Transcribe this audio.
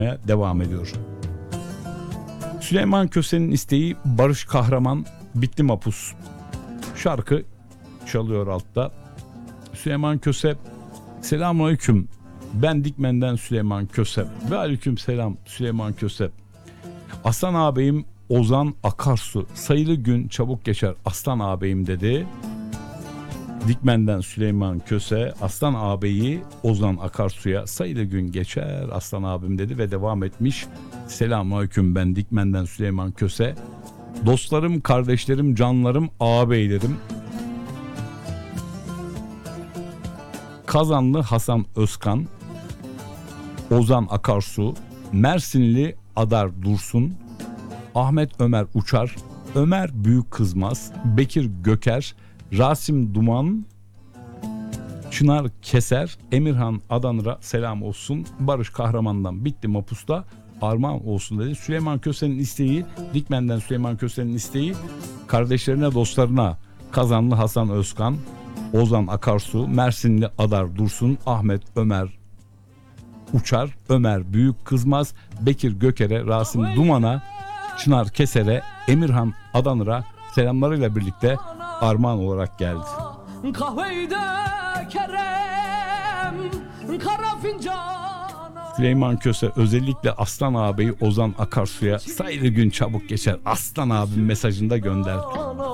devam ediyor. Süleyman Köse'nin isteği Barış Kahraman, Bitti Mapus. Şarkı çalıyor altta. Süleyman Köse: Selamünaleyküm. Ben Dikmen'den Süleyman Köse. Ve aleyküm selam Süleyman Köse. Aslan ağabeyim Ozan Akarsu. Sayılı gün çabuk geçer aslan ağabeyim dedi. Dikmen'den Süleyman Köse aslan ağabeyi Ozan Akarsu'ya sayılı gün geçer aslan abim dedi ve devam etmiş. Selamünaleyküm, ben Dikmen'den Süleyman Köse. Dostlarım, kardeşlerim, canlarım, ağabeylerim. Kazanlı Hasan Özkan, Ozan Akarsu, Mersinli Adar Dursun, Ahmet Ömer Uçar, Ömer Büyük Kızmaz, Bekir Göker, Rasim Duman, Çınar Keser, Emirhan Adanır'a selam olsun. Barış Kahraman'dan Bitti Mapus'ta armağan olsun dedi. Süleyman Köse'nin isteği, Dikmen'den Süleyman Köse'nin isteği, kardeşlerine, dostlarına Kazanlı Hasan Özkan, Ozan Akarsu, Mersinli Adar Dursun, Ahmet Ömer Uçar, Ömer Büyük Kızmaz, Bekir Göker'e, Rasim Duman'a, Çınar Keser'e, Emirhan Adanır'a selamlarıyla birlikte armağan olarak geldi. Süleyman Köse özellikle Aslan ağabeyi Ozan Akarsu'ya sayılı gün çabuk geçer aslan abim mesajında gönderdi.